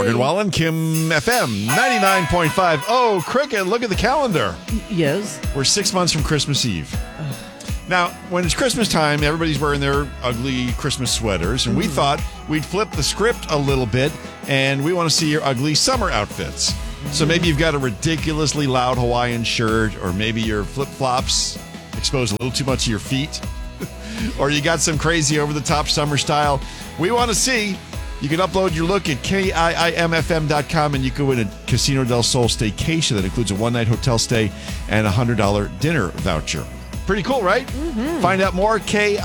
Morgan Wallen, Kim FM 99.5. Oh, Cricket, look at the calendar. Yes. We're 6 months from Christmas Eve. Now, when it's Christmas time, everybody's wearing their ugly Christmas sweaters, and we thought we'd flip the script a little bit, and we want to see your ugly summer outfits. So maybe you've got a ridiculously loud Hawaiian shirt, or maybe your flip-flops expose a little too much of your feet, or you got some crazy over-the-top summer style. We want to see. You can upload your look at KIIMFM.com, and you can win a Casino del Sol staycation that includes a one-night hotel stay and a $100 dinner voucher. Pretty cool, right? Mm-hmm. Find out more,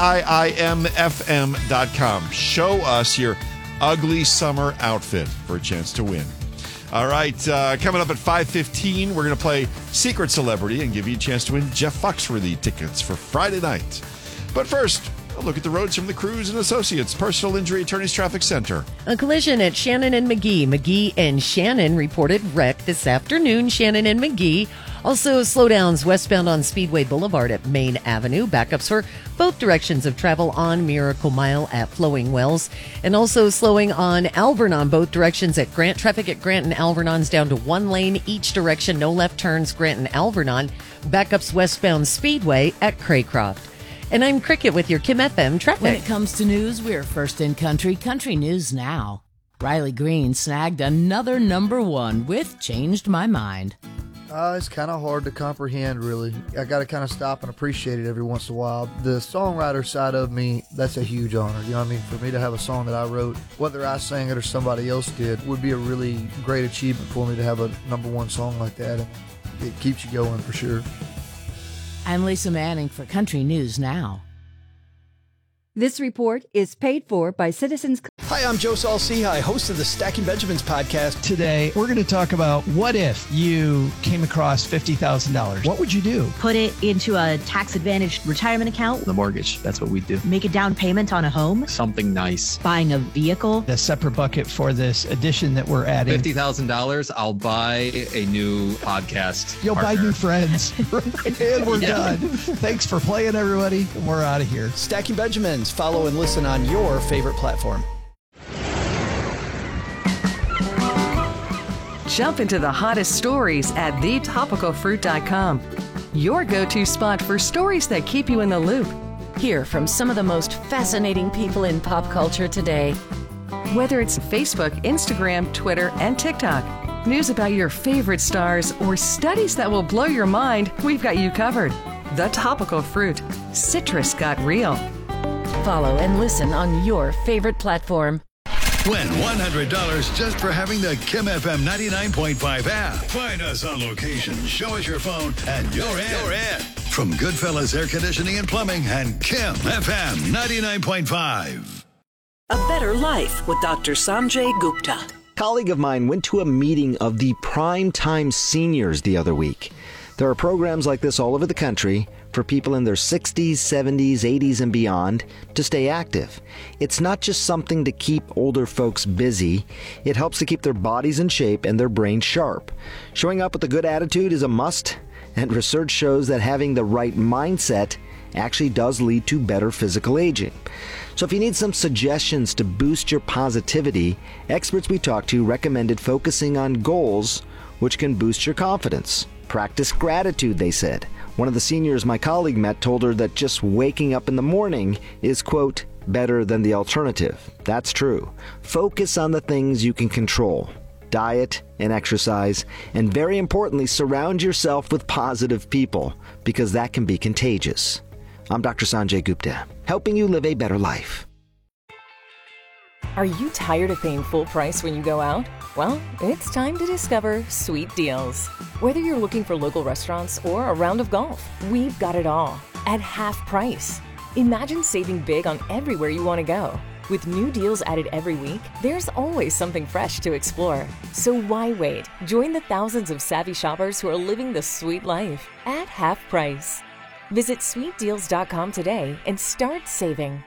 KIIMFM.com. Show us your ugly summer outfit for a chance to win. All right, coming up at 5:15, we're going to play Secret Celebrity and give you a chance to win Jeff Foxworthy tickets for Friday night. But first, a look at the roads from the Cruz and Associates Personal Injury Attorneys Traffic Center. A collision at Shannon and McGee. McGee and Shannon reported wreck this afternoon. Shannon and McGee. Also, slowdowns westbound on Speedway Boulevard at Main Avenue. Backups for both directions of travel on Miracle Mile at Flowing Wells. And also slowing on Alvernon, both directions at Grant. Traffic at Grant and Alvernon's down to one lane each direction. No left turns, Grant and Alvernon. Backups westbound Speedway at Craycroft. And I'm Cricket with your Kim FM traffic. When it comes to news, we're first in country. Country News Now. Riley Green snagged another #1 with Changed My Mind. It's kind of hard to comprehend, really. I got to kind of stop and appreciate it every once in a while. The songwriter side of me, that's a huge honor. You know what I mean? For me to have a song that I wrote, whether I sang it or somebody else did, would be a really great achievement for me to have a #1 song like that. And it keeps you going for sure. I'm Lisa Manning for Country News Now. This report is paid for by Citizens. Hi, I'm Joe Saul-Sehy, host of the Stacking Benjamins podcast. Today, we're going to talk about what if you came across $50,000. What would you do? Put it into a tax-advantaged retirement account. The mortgage, that's what we do. Make a down payment on a home. Something nice. Buying a vehicle. A separate bucket for this addition that we're adding. $50,000, I'll buy a new podcast You'll partner. buy new friends. And we're done. Thanks for playing, everybody. We're out of here. Stacking Benjamins. Follow and listen on your favorite platform. Jump into the hottest stories at thetopicalfruit.com. Your go-to spot for stories that keep you in the loop. Hear from some of the most fascinating people in pop culture today. Whether it's Facebook, Instagram, Twitter, and TikTok, news about your favorite stars, or studies that will blow your mind, we've got you covered. The Topical Fruit. Citrus got real. Follow and listen on your favorite platform. Win $100 just for having the Kim FM 99.5 app. Find us on location, show us your phone, and you're in. From Goodfellas Air Conditioning and Plumbing and Kim FM 99.5. A Better Life with Dr. Sanjay Gupta. A colleague of mine went to a meeting of the Primetime Seniors the other week. There are programs like this all over the country for people in their 60s, 70s, 80s, and beyond to stay active. It's not just something to keep older folks busy. It helps to keep their bodies in shape and their brains sharp. Showing up with a good attitude is a must, and research shows that having the right mindset actually does lead to better physical aging. So if you need some suggestions to boost your positivity, experts we talked to recommended focusing on goals which can boost your confidence. Practice gratitude, they said. One of the seniors my colleague met told her that just waking up in the morning is, quote, better than the alternative. That's true. Focus on the things you can control. Diet and exercise, and very importantly, surround yourself with positive people, because that can be contagious. I'm Dr. Sanjay Gupta, helping you live a better life. Are you tired of paying full price when you go out? Well, it's time to discover Sweet Deals. Whether you're looking for local restaurants or a round of golf, we've got it all at half price. Imagine saving big on everywhere you want to go. With new deals added every week, there's always something fresh to explore. So why wait? Join the thousands of savvy shoppers who are living the sweet life at half price. Visit sweetdeals.com today and start saving.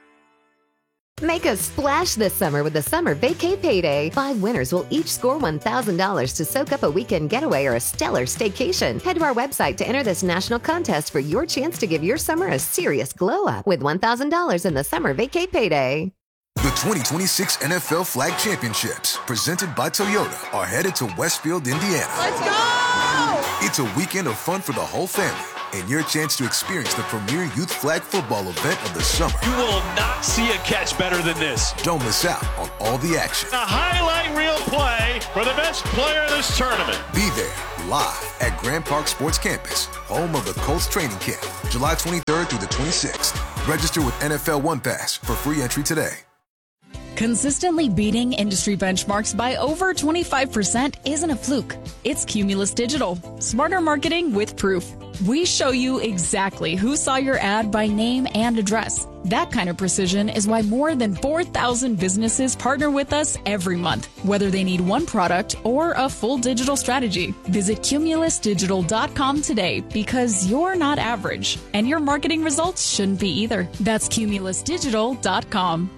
Make a splash this summer with the Summer Vacay Payday. 5 winners will each score $1,000 to soak up a weekend getaway or a stellar staycation. Head to our website to enter this national contest for your chance to give your summer a serious glow up with $1,000 in the Summer Vacay Payday. The 2026 NFL Flag Championships, presented by Toyota, are headed to Westfield, Indiana. Let's go! It's a weekend of fun for the whole family and your chance to experience the premier youth flag football event of the summer. You will not see a catch better than this. Don't miss out on all the action. A highlight reel play for the best player of this tournament. Be there live at Grand Park Sports Campus, home of the Colts training camp, July 23rd through the 26th. Register with NFL One Pass for free entry today. Consistently beating industry benchmarks by over 25% isn't a fluke. It's Cumulus Digital. Smarter marketing with proof. We show you exactly who saw your ad by name and address. That kind of precision is why more than 4,000 businesses partner with us every month, whether they need one product or a full digital strategy. Visit cumulusdigital.com today because you're not average, and your marketing results shouldn't be either. That's cumulusdigital.com.